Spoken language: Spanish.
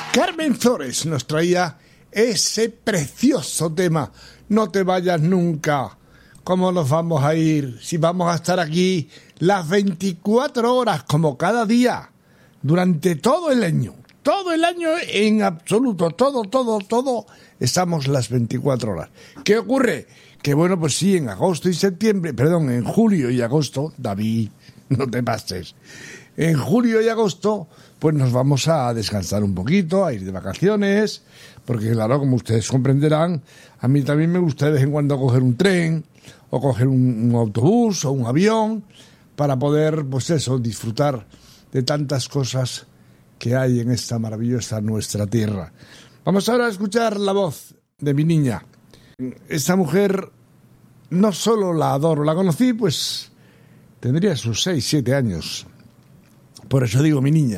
Carmen Flores nos traía ese precioso tema, No te vayas nunca. ¿Cómo nos vamos a ir si vamos a estar aquí las 24 horas como cada día durante todo el año? Todo el año en absoluto, todo, estamos las 24 horas. ¿Qué ocurre? Que bueno, pues sí, en julio y agosto, David, no te pases. En julio y agosto, pues nos vamos a descansar un poquito, a ir de vacaciones, porque claro, como ustedes comprenderán, a mí también me gusta de vez en cuando coger un tren, o coger un autobús, o un avión, para poder, pues eso, disfrutar de tantas cosas que hay en esta maravillosa nuestra tierra. Vamos ahora a escuchar la voz de mi niña. Esta mujer no solo la adoro, la conocí, pues tendría sus 6, 7 años. Por eso digo mi niña.